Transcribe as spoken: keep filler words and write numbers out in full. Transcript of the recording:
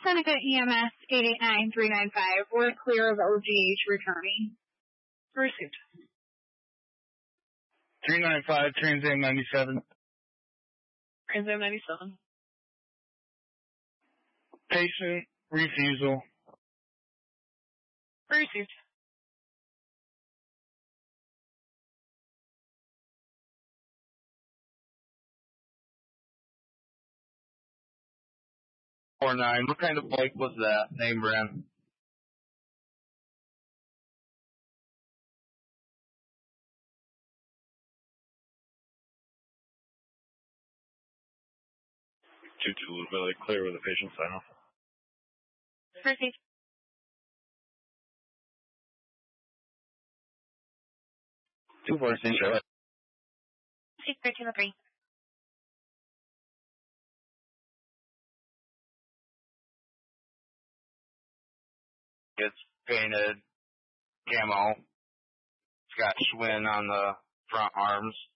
Seneca E M S eight eight nine three nine five. We're clear of O G H returning. Received. three nine five, Trans Am ninety-seven. Trans Am ninety-seven. Patient refusal. Received. four nine. What kind of bike was that? Name brand? two two Louisville, clear with the patient sign off. Received. two four six. Six thirteen oh three. It's painted camo. It's got Schwinn on the front arms.